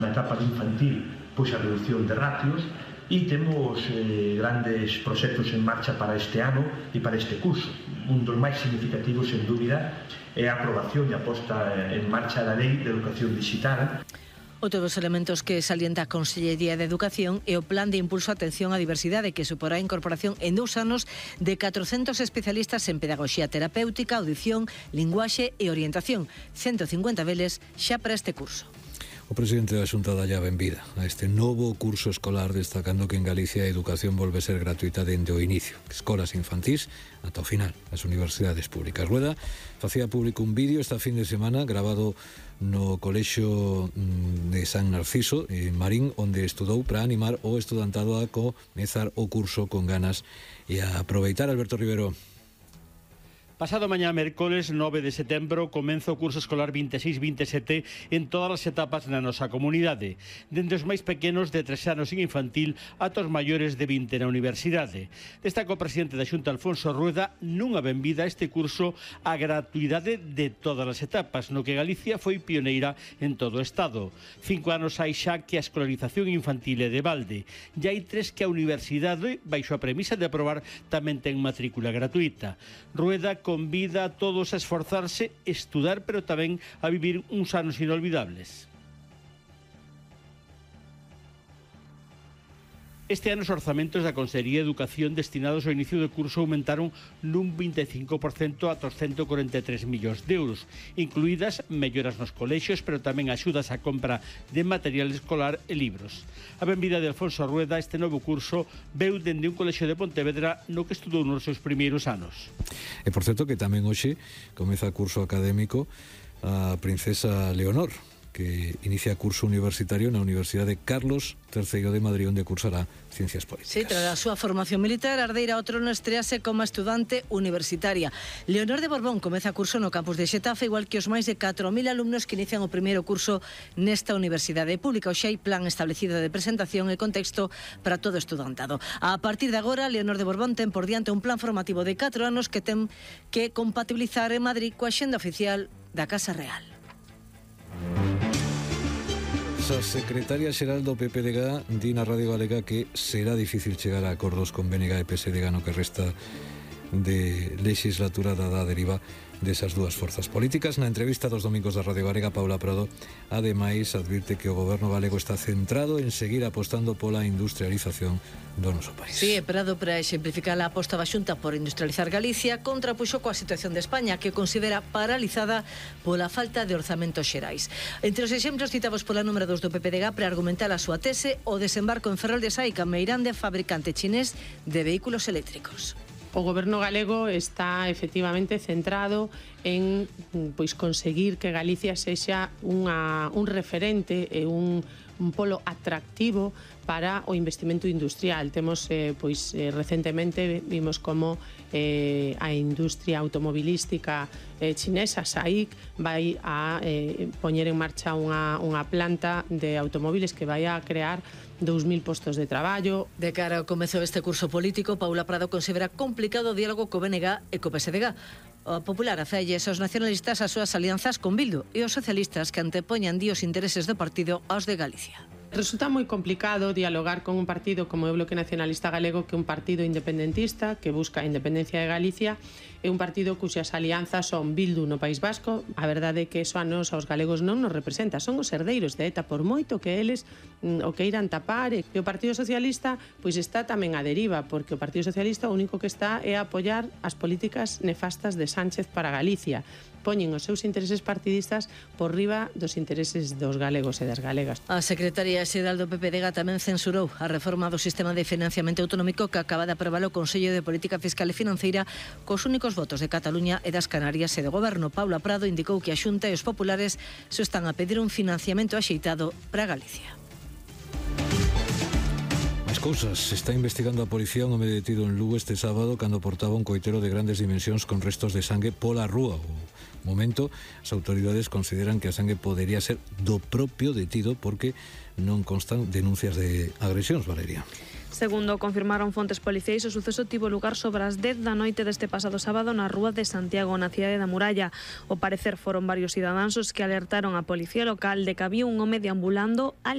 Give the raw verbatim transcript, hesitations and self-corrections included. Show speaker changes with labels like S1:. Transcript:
S1: Na etapa de infantil, pois a reducción de ratios, e temos eh, grandes proxectos en marcha para este ano e para este curso. Un dos máis significativos, sen dúbida, é a aprobación e a posta en marcha da Lei de Educación Digital.
S2: Outro dos elementos que salienta a Consellería de Educación é o Plan de Impulso á Atención á Diversidade, que suporá a incorporación en dous anos de catrocentos especialistas en pedagogía terapéutica, audición, linguaxe e orientación, ciento cincuenta veles xa para este curso.
S3: O presidente da Xunta dalle a benvida a este novo curso escolar, destacando que en Galicia a educación volve a ser gratuita dende o inicio, escolas infantís ata o final, as universidades públicas. Rueda facía público un vídeo esta fin de semana grabado no Colexio de San Narciso, en Marín, onde estudou para animar o estudantado a comezar o curso con ganas e a aproveitar. Alberto Rivero.
S4: Pasado mañá mércoles nove de setembro comeza o curso escolar vinte e seis vinte e sete en todas as etapas na nosa comunidade, dende os máis pequenos de tres anos en infantil ata os maiores de vinte na universidade. Destaca o presidente da Xunta, Alfonso Rueda, nunha benvida a este curso a gratuidade de todas as etapas, no que Galicia foi pioneira en todo o Estado. Cinco anos hai xa que a escolarización infantil é de balde, e hai tres que a universidade, baixo a premisa de aprobar, tamén ten matrícula gratuita. Rueda convida a todos a esforzarse, estudar, pero tamén a vivir uns anos inolvidables. Este ano os orzamentos da Consellería de Educación destinados ao inicio do curso aumentaron nun vinte e cinco por cento ata os ciento corenta e tres millóns de euros, incluídas melloras nos colexios, pero tamén axudas á compra de material escolar e libros. A benvida de Alfonso Rueda a este novo curso veu dende un colexio de Pontevedra no que estudou nos seus primeiros anos.
S3: E por certo que tamén hoxe comeza o curso académico a princesa Leonor, que inicia curso universitario na Universidade Carlos terceiro de Madrid, onde cursará Ciencias Políticas.
S2: Sí, tras a súa formación militar, Ardeira ao trono estrease como estudante universitaria. Leonor de Borbón comeza curso no campus de Xetafe, igual que os máis de catro mil alumnos que inician o primeiro curso nesta universidade pública. O xa hai plan establecido de presentación e contexto para todo estudantado. A partir de agora, Leonor de Borbón ten por diante un plan formativo de catro anos que ten que compatibilizar en Madrid coa xenda oficial da Casa Real.
S3: A secretaria xeral do P P D G di na Radio Galega que será difícil chegar a acordos con B N G e P S D G no que resta de legislatura dada a deriva desas dúas forzas políticas. Na entrevista dos domingos da Radio Galega, Paula Prado ademais advirte que o goberno galego está centrado en seguir apostando pola industrialización do noso país.
S2: Sí, Prado, para exemplificar a aposta da Xunta por industrializar Galicia, contrapuxo coa situación de España, que considera paralizada pola falta de orzamentos xerais. Entre os exemplos citados pola número dos do P P D G para argumentar a súa tese, o desembarco en Ferrol de Saica, Meirande, fabricante chinés de vehículos eléctricos.
S5: O goberno galego está efectivamente centrado en pois conseguir que Galicia sexa unha, un referente e un, un polo atractivo para o investimento industrial. Temos, eh, pois, eh, recentemente vimos como eh, a industria automobilística eh, chinesa, S A I C, vai a eh, poñer en marcha unha, unha planta de automóviles que vai a crear dous mil postos de traballo.
S2: De cara ao comezo deste curso político, Paula Prado considera complicado o diálogo co B N G e co P S D G. O Popular afelles aos nacionalistas as súas alianzas con Bildu e os socialistas que antepoñan di os intereses do partido aos de Galicia.
S5: Resulta moi complicado dialogar con un partido como o Bloque Nacionalista Galego, que é un partido independentista que busca a independencia de Galicia, é un partido cuxas alianzas son Bildu no País Vasco. A verdade é que eso a nos, aos galegos, non nos representa. Son os herdeiros de ETA, por moito que eles mm, o queiran tapar. E o Partido Socialista pois está tamén a deriva, porque o Partido Socialista o único que está é a apoiar as políticas nefastas de Sánchez para Galicia. Poñen os seus intereses partidistas por riba dos intereses dos galegos e das galegas.
S2: A Secretaría Xeral do P P D G tamén censurou a reforma do sistema de financiamento autonómico que acaba de aprobar o Consello de Política Fiscal e Financeira cos únicos votos de Cataluña e das Canarias e do Goberno. Paula Prado indicou que a Xunta e os populares se están a pedir un financiamento axeitado para Galicia.
S3: Máis cousas. Se está investigando a policía un home detido en Lugo este sábado cando portaba un coitero de grandes dimensións con restos de sangue pola rúa. O momento, as autoridades consideran que a sangue podería ser do propio detido porque non constan denuncias de agresións, Valeria.
S6: Segundo confirmaron fontes policiais, o suceso tivo lugar sobre as dez da noite deste pasado sábado na rúa de Santiago, na cidade da Muralla. Ao parecer foron varios cidadáns os que alertaron a policía local de que había un home deambulando al